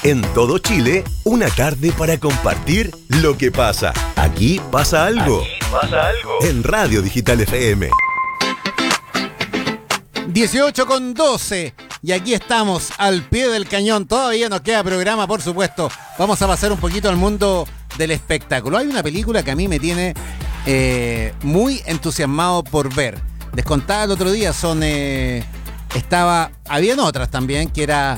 En todo Chile, una tarde para compartir lo que pasa. Aquí pasa algo. Aquí pasa algo. En Radio Digital FM. 18:12. Y aquí estamos al pie del cañón. Todavía nos queda programa, por supuesto. Vamos a pasar un poquito al mundo del espectáculo. Hay una película que a mí me tiene muy entusiasmado por ver. Les contaba el otro día, habían otras también, que era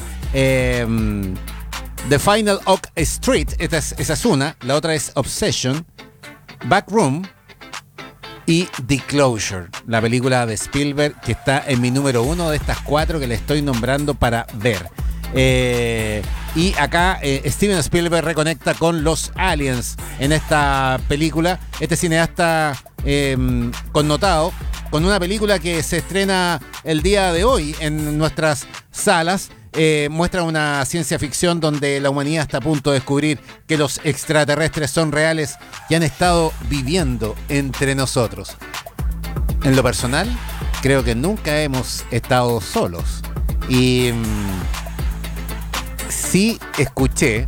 The Final Oak Street, esa es una, la otra es Obsession, Backroom y The Closure, la película de Spielberg que está en mi número 1 de estas 4 que le estoy nombrando para ver. Y acá Steven Spielberg reconecta con los aliens en esta película. Este cineasta connotado, con una película que se estrena el día de hoy en nuestras salas. Muestra una ciencia ficción donde la humanidad está a punto de descubrir que los extraterrestres son reales y han estado viviendo entre nosotros. En lo personal, creo que nunca hemos estado solos. Y sí escuché,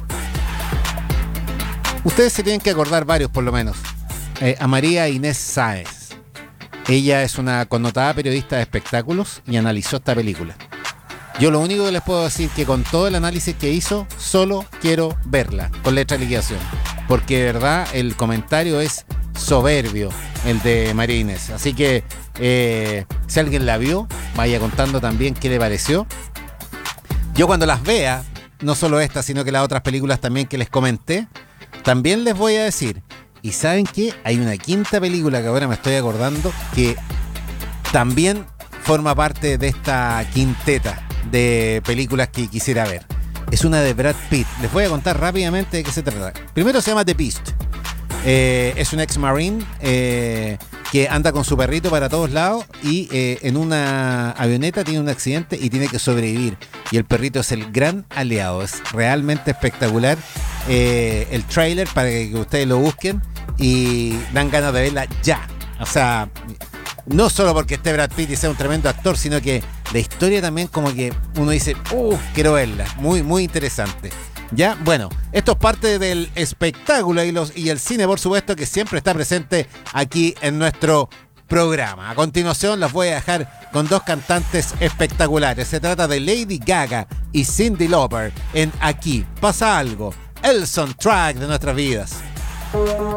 ustedes se tienen que acordar varios por lo menos, a María Inés Sáez. Ella es una connotada periodista de espectáculos y analizó esta película. Yo lo único que les puedo decir que con todo el análisis que hizo, solo quiero verla con letra de liquidación, porque de verdad el comentario es soberbio, el de María Inés. Así que si alguien la vio, vaya contando también qué le pareció. Yo cuando las vea, no solo esta, sino que las otras películas también que les comenté, también les voy a decir. Y ¿saben qué? Hay una quinta película que ahora me estoy acordando que también forma parte de esta quinteta de películas que quisiera ver. Es una de Brad Pitt. Les voy a contar rápidamente de qué se trata. Primero se llama The Beast. Es un ex-marine que anda con su perrito para todos lados y en una avioneta tiene un accidente y tiene que sobrevivir. Y el perrito es el gran aliado. Es realmente espectacular el tráiler para que ustedes lo busquen y dan ganas de verla ya. O sea, no solo porque esté Brad Pitt y sea un tremendo actor, sino que la historia también como que uno dice, quiero verla. Muy, muy interesante. Ya, bueno, esto es parte del espectáculo y el cine, por supuesto, que siempre está presente aquí en nuestro programa. A continuación las voy a dejar con dos cantantes espectaculares. Se trata de Lady Gaga y Cyndi Lauper en Aquí Pasa Algo, el soundtrack de nuestras vidas.